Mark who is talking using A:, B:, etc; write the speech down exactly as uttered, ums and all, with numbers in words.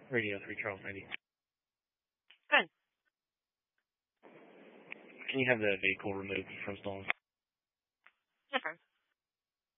A: Radio three Charles ninety.
B: Good.
A: Can you have the vehicle removed from stolen?
B: Different.